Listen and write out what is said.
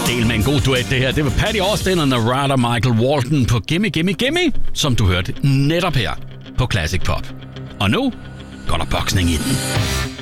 del med en god duet, det her. Det var Patty Austin og Narada Michael Walton på Gimme Gimme Gimme, som du hørte netop her på Classic Pop. Og nu går der boksning i den.